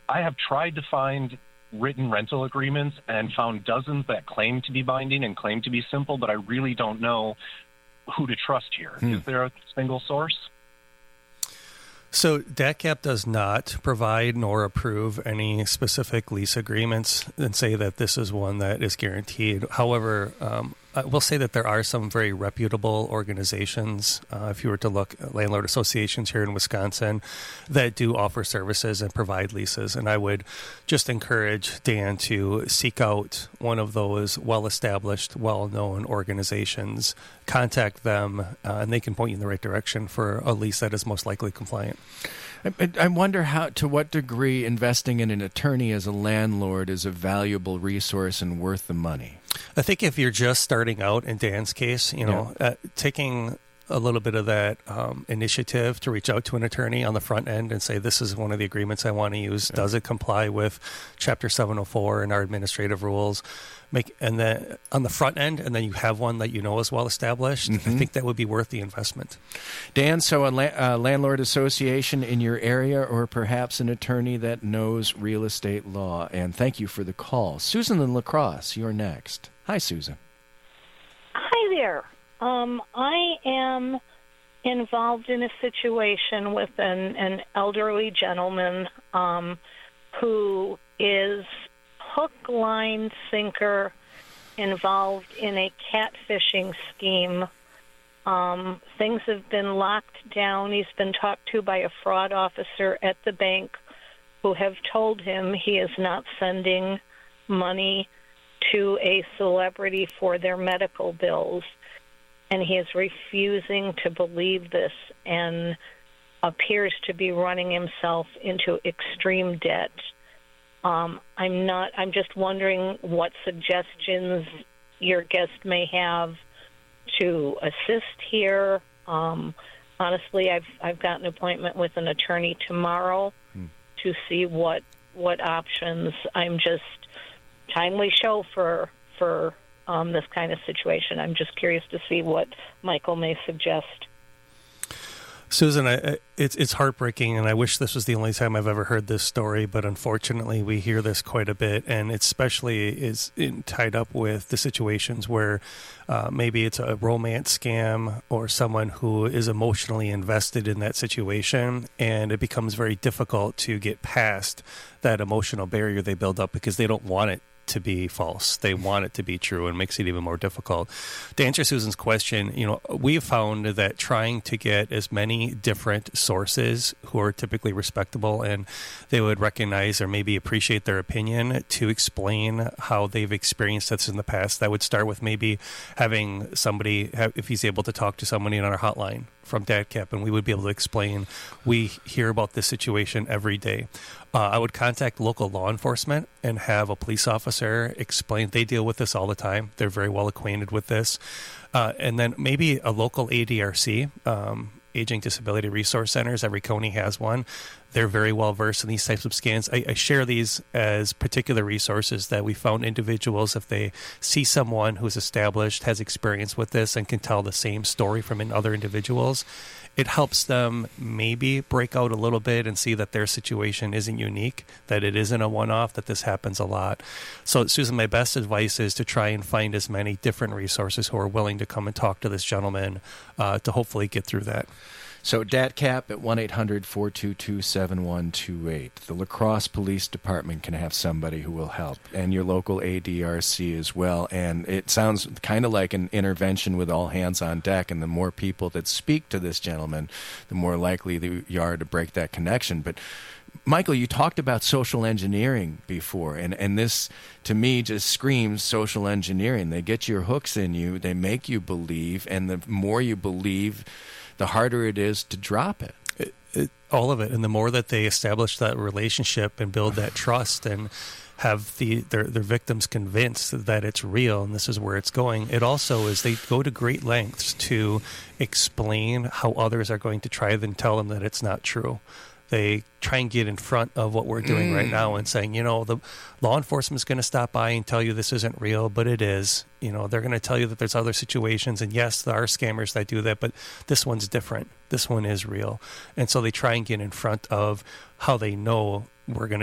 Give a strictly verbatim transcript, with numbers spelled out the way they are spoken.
I have tried to find written rental agreements and found dozens that claim to be binding and claim to be simple, but I really don't know who to trust here. Hmm. Is there a single source? So D A T C A P does not provide nor approve any specific lease agreements and say that this is one that is guaranteed. However, um, I will say that there are some very reputable organizations, uh, if you were to look at landlord associations here in Wisconsin, that do offer services and provide leases. And I would just encourage Dan to seek out one of those well-established, well-known organizations, contact them, uh, and they can point you in the right direction for a lease that is most likely compliant. I, I wonder how, to what degree investing in an attorney as a landlord is a valuable resource and worth the money. I think if you're just starting out, in Dan's case, you know, yeah. uh, taking a little bit of that um, initiative to reach out to an attorney on the front end and say, this is one of the agreements I want to use. Yeah. Does it comply with Chapter seven oh four and our administrative rules? Make and then on the front end, and then you have one that you know is well established. Mm-hmm. I think that would be worth the investment. Dan, so a la- uh, landlord association in your area, or perhaps an attorney that knows real estate law. And thank you for the call. Susan in La Crosse, you're next. Hi, Susan. Hi there. Um, I am involved in a situation with an, an elderly gentleman um, who is hook, line, sinker involved in a catfishing scheme. Um, things have been locked down. He's been talked to by a fraud officer at the bank who have told him he is not sending money to a celebrity for their medical bills. And he is refusing to believe this and appears to be running himself into extreme debt. Um, I'm not. I'm just wondering what suggestions your guest may have to assist here. Um, honestly, I've I've got an appointment with an attorney tomorrow hmm. to see what what options. I'm just timely show for for um, this kind of situation. I'm just curious to see what Michael may suggest. Susan, I, it's it's heartbreaking, and I wish this was the only time I've ever heard this story, but unfortunately we hear this quite a bit, and it especially is in, tied up with the situations where uh, maybe it's a romance scam or someone who is emotionally invested in that situation, and it becomes very difficult to get past that emotional barrier they build up because they don't want it to be false. They want it to be true, and makes it even more difficult. To answer Susan's question, you know, we've found that trying to get as many different sources who are typically respectable and they would recognize or maybe appreciate their opinion to explain how they've experienced this in the past, that would start with maybe having somebody, if he's able to talk to somebody on our hotline from D A T C A P, and we would be able to explain, we hear about this situation every day. Uh, I would contact local law enforcement and have a police officer explain. They deal with this all the time. They're very well acquainted with this. Uh, and then maybe a local A D R C, um, Aging Disability Resource Centers. Every county has one. They're very well versed in these types of scans. I, I share these as particular resources that we found individuals, if they see someone who's established, has experience with this, and can tell the same story from in other individuals, it helps them maybe break out a little bit and see that their situation isn't unique, that it isn't a one-off, that this happens a lot. So, Susan, my best advice is to try and find as many different resources who are willing to come and talk to this gentleman uh, to hopefully get through that. So D A T C A P at one eight hundred four two two seven one two eight. The La Crosse Police Department can have somebody who will help, and your local A D R C as well. And it sounds kind of like an intervention with all hands on deck, and the more people that speak to this gentleman, the more likely you are to break that connection. But Michael, you talked about social engineering before, and, and this, to me, just screams social engineering. They get your hooks in you, they make you believe, and the more you believe, the harder it is to drop it. It, it. All of it. And the more that they establish that relationship and build that trust and have the their, their victims convinced that it's real and this is where it's going, it also is they go to great lengths to explain how others are going to try and tell them that it's not true. They try and get in front of what we're doing mm. right now and saying, you know, the law enforcement is going to stop by and tell you this isn't real, but it is. You know, they're going to tell you that there's other situations, and yes, there are scammers that do that, but this one's different. This one is real. And so they try and get in front of how they know we're going to